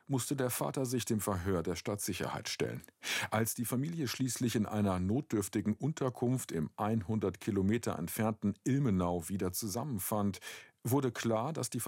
musste der Vater sich dem Verhör der Stadtsicherheit stellen. Als die Familie schließlich in einer notdürftigen Unterkunft im 100 Kilometer entfernten Ilmenau wieder zusammenfand, wurde klar, dass die